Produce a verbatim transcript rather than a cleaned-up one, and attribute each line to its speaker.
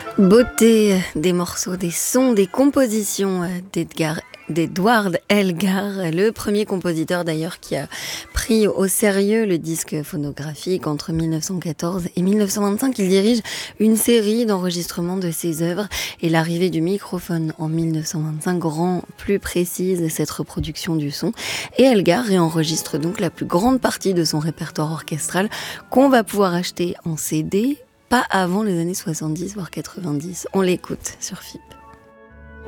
Speaker 1: Beauté des morceaux, des sons, des compositions d'Edgar, d'Edward Elgar, le premier compositeur d'ailleurs qui a pris au sérieux le disque phonographique entre mille neuf cent quatorze et mille neuf cent vingt-cinq. Il dirige une série d'enregistrements de ses œuvres et l'arrivée du microphone en mille neuf cent vingt-cinq rend plus précise cette reproduction du son. Et Elgar réenregistre donc la plus grande partie de son répertoire orchestral qu'on va pouvoir acheter en C D, pas avant les années soixante-dix voire quatre-vingt-dix. On l'écoute sur F I P.